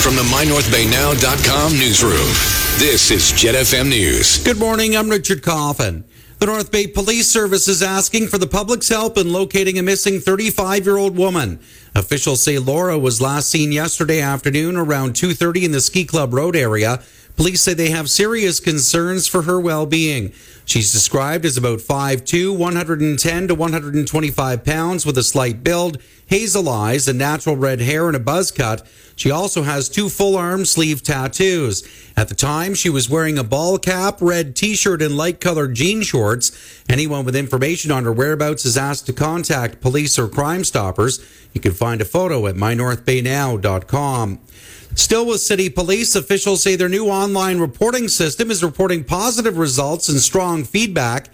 From the MyNorthBayNow.com newsroom, this is Jet FM News. Good morning, I'm Richard Coffin. The North Bay Police Service is asking for the public's help in locating a missing 35-year-old woman. Officials say Laura was last seen yesterday afternoon around 2:30 in the Ski Club Road area. Police say they have serious concerns for her well-being. She's described as about 5'2", 110 to 125 pounds with a slight build, hazel eyes, and natural red hair and a buzz cut. She also has 2 full-arm sleeve tattoos. At the time, she was wearing a ball cap, red t-shirt, and light-colored jean shorts. Anyone with information on her whereabouts is asked to contact police or Crime Stoppers. You can find a photo at mynorthbaynow.com. Still with City Police, officials say their new online reporting system is reporting positive results and strong feedback.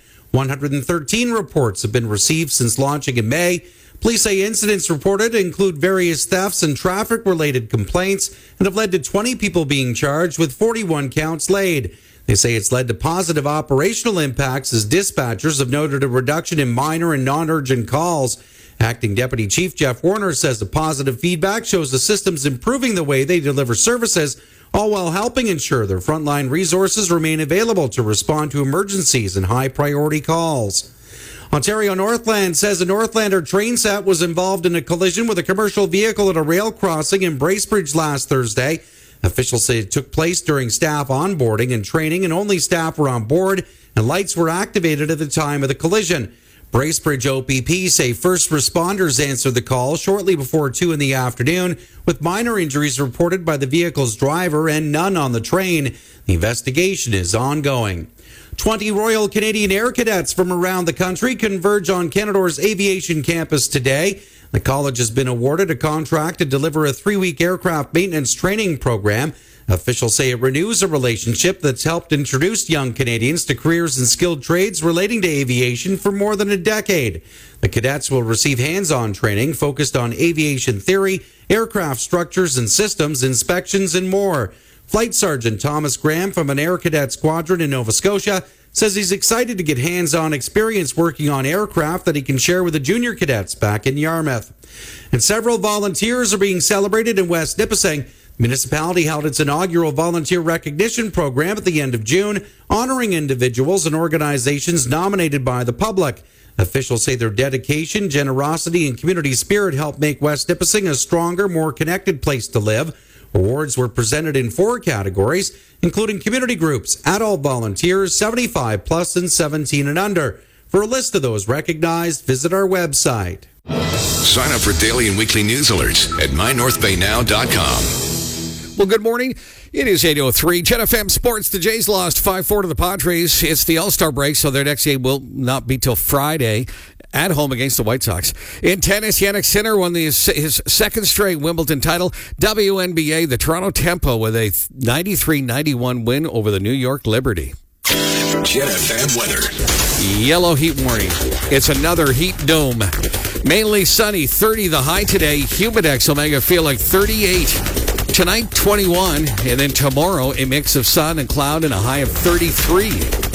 113 reports have been received since launching in May. Police say incidents reported include various thefts and traffic-related complaints and have led to 20 people being charged with 41 counts laid. They say it's led to positive operational impacts as dispatchers have noted a reduction in minor and non-urgent calls. Acting Deputy Chief Jeff Warner says the positive feedback shows the system's improving the way they deliver services, all while helping ensure their frontline resources remain available to respond to emergencies and high-priority calls. Ontario Northland says a Northlander train set was involved in a collision with a commercial vehicle at a rail crossing in Bracebridge last Thursday. Officials say it took place during staff onboarding and training, and only staff were on board, and lights were activated at the time of the collision. Bracebridge OPP say first responders answered the call shortly before 2 in the afternoon, with minor injuries reported by the vehicle's driver and none on the train. The investigation is ongoing. 20 Royal Canadian Air Cadets from around the country converge on Canador's aviation campus today. The college has been awarded a contract to deliver a 3-week aircraft maintenance training program. Officials say it renews a relationship that's helped introduce young Canadians to careers in skilled trades relating to aviation for more than a decade. The cadets will receive hands-on training focused on aviation theory, aircraft structures and systems, inspections, and more. Flight Sergeant Thomas Graham from an Air Cadet Squadron in Nova Scotia says he's excited to get hands-on experience working on aircraft that he can share with the junior cadets back in Yarmouth. And several volunteers are being celebrated in West Nipissing. The municipality held its inaugural volunteer recognition program at the end of June, honoring individuals and organizations nominated by the public. Officials say their dedication, generosity, and community spirit helped make West Nipissing a stronger, more connected place to live. Awards were presented in 4 categories, including community groups, adult volunteers, 75 plus, and 17 and under. For a list of those recognized, visit our website. Sign up for daily and weekly news alerts at MyNorthBayNow.com. Well, good morning. It is 8:03. Jet FM Sports. The Jays lost 5-4 to the Padres. It's the All-Star break, so their next game will not be till Friday at home against the White Sox. In tennis, Jannik Sinner won his second straight Wimbledon title. WNBA, the Toronto Tempo with a 93-91 win over the New York Liberty. Jet FM weather. Yellow heat warning. It's another heat dome. Mainly sunny, 30 the high today. Humidex will make it feel like 38. Tonight, 21, and then tomorrow, a mix of sun and cloud and a high of 33.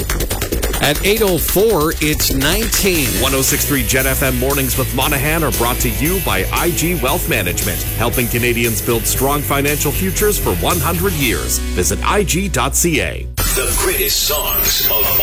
At 8:04, it's 19. 106.3 Jet FM Mornings with Monahan are brought to you by IG Wealth Management, helping Canadians build strong financial futures for 100 years. Visit IG.ca. The greatest songs of